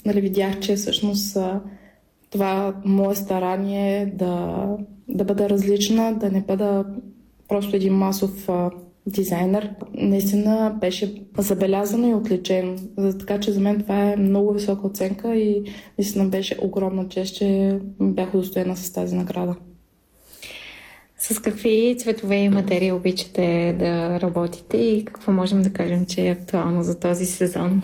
нали, видях, че всъщност това мое старание да бъда различна, да не бъда просто един масов дизайнер, наистина беше забелязано и отличено. Така че за мен това е много висока оценка и наистина беше огромна чест, че бях удостоена с тази награда. С какви цветове и материи обичате да работите и какво можем да кажем, че е актуално за този сезон?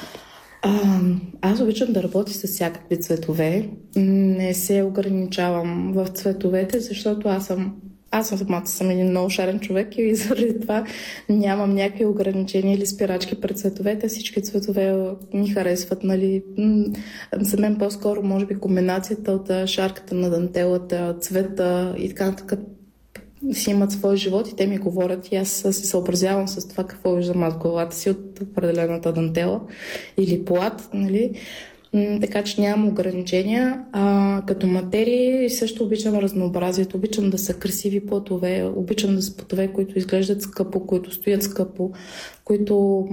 Аз обичам да работя с всякакви цветове. Не се ограничавам в цветовете, защото аз самата съм един много шарен човек и заради това нямам някакви ограничения или спирачки пред цветовете. Всички цветове ми харесват. Нали. За мен по-скоро може би комбинацията от шарката на дантелата, цвета и така нататък си имат свой живот и те ми говорят и аз се съобразявам с това какво виждам аз в главата си от определената дантела или плат, нали. Така че нямам ограничения. Като материи също обичам разнообразието, обичам да са красиви платове, обичам да са платове, които изглеждат скъпо, които стоят скъпо, които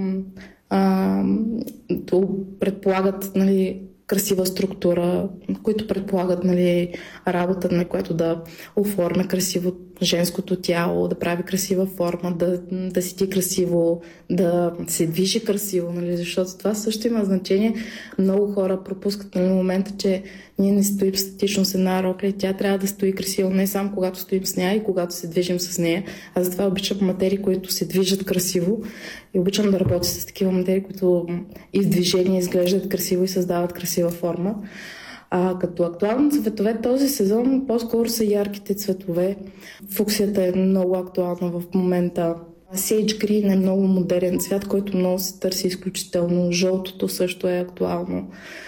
предполагат, нали, красива структура, които предполагат, нали, работа, на която да оформя красиво женското тяло, да прави красива форма, да седи красиво, да се движи красиво, нали, защото това също има значение. Много хора пропускат на момента, че ние не стоим статично с една рокля и тя трябва да стои красиво не само когато стоим с нея и когато се движим с нея. Аз затова обичам материи, които се движат красиво и обичам да работя с такива материи, които и в движение изглеждат красиво и създават красива форма. Като актуални цветове този сезон по-скоро са ярките цветове. Фуксията е много актуална в момента. Sage Green е много модерен цвят, който много се търси изключително. Жълтото също е актуално.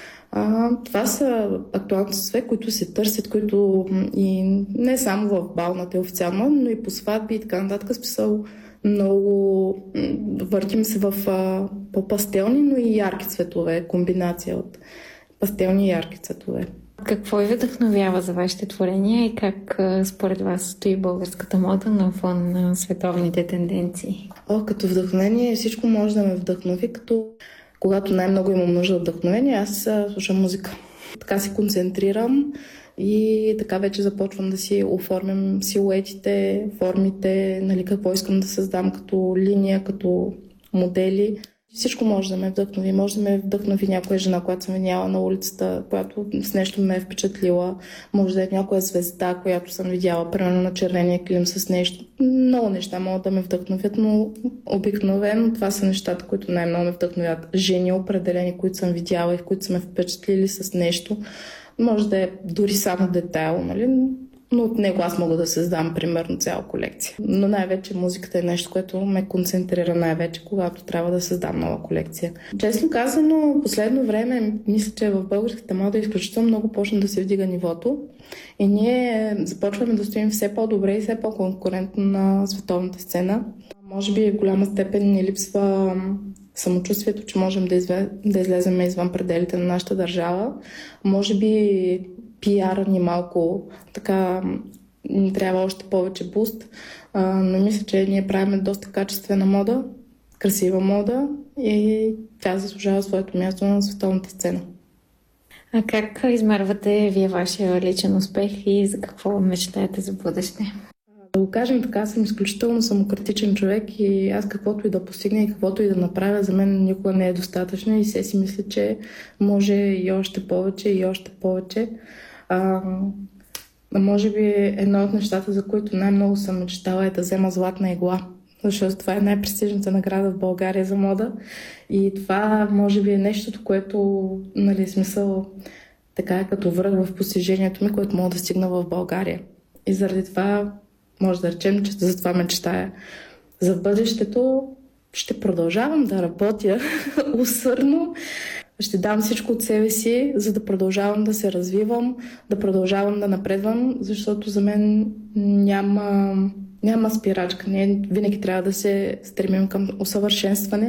Това са актуални цветове, които се търсят, които и не само в балната е официално, но и по сватби и така нататък. Смисъл много въртим се в по-пастелни, но и ярки цветове. Комбинация от пастелни и ярки цветове. Какво ви вдъхновява за вашите творения и как според вас стои българската мода на фон на световните тенденции? Като вдъхновение всичко може да ме вдъхнови, когато най-много имам нужда от вдъхновение, аз слушам музика. Така се концентрирам и така вече започвам да си оформям силуетите, формите, нали, какво искам да създам като линия, като модели. Всичко може да ме вдъхнови. Може да ме вдъхнови някоя жена, която съм видяла на улицата, която с нещо ме е впечатлила. Може да е някоя звезда, която съм видяла, примерно на червения килим с нещо. Много неща могат да ме вдъхновят, но обикновено това са нещата, които най-много ме вдъхновят. Жени определени, които съм видяла и които са ме впечатлили с нещо. Може да е дори само детайл, нали? Но от него аз мога да създам примерно цяла колекция. Но най-вече музиката е нещо, което ме концентрира най-вече, когато трябва да създам нова колекция. Честно казано, последно време мисля, че в българската мода изключително много почна да се вдига нивото и ние започваме да стоим все по-добре и все по-конкурентно на световната сцена. Може би в голяма степен ни липсва самочувствието, че можем да излезем извън пределите на нашата държава. Може би пиара ни малко така ни трябва още повече буст, но мисля, че ние правим доста качествена мода, красива мода и тя заслужава своето място на световната сцена. А как измервате вие вашия личен успех и за какво мечтаете за бъдеще? Да го кажем така, съм изключително самокритичен човек и аз каквото и да постигна и каквото и да направя, за мен никога не е достатъчно и се си мисля, че може и още повече и още повече. Може би едно от нещата, за които най-много съм мечтала е да взема златна игла, защото това е най-престижната награда в България за мода и това може би е нещото, което, нали, смисъл така е като връх в постижението ми, което мога да стигна в България. И заради това може да речем, че за това мечтая. За бъдещето ще продължавам да работя усърдно. Ще дам всичко от себе си, за да продължавам да се развивам, да продължавам да напредвам, защото за мен няма спирачка. Ние винаги трябва да се стремим към усъвършенстване.